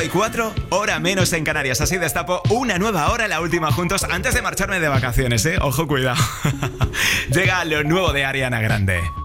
8:04, hora menos en Canarias. Así destapo una nueva hora, la última juntos, antes de marcharme de vacaciones, ¿eh? Ojo, cuidado. Llega lo nuevo de Ariana Grande.